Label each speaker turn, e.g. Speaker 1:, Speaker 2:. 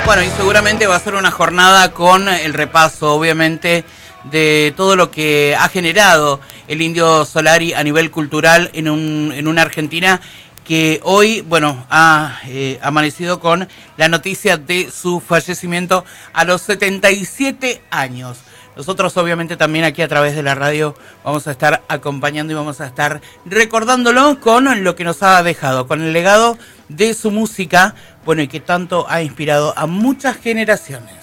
Speaker 1: Bueno, y seguramente va a ser una jornada con el repaso, obviamente, de todo lo que ha generado el Indio Solari a nivel cultural en una Argentina que hoy, bueno, ha amanecido con la noticia de su fallecimiento a los 77 años. Nosotros obviamente también aquí a través de la radio vamos a estar acompañando y vamos a estar recordándolo con lo que nos ha dejado, con el legado de su música, bueno, y que tanto ha inspirado a muchas generaciones.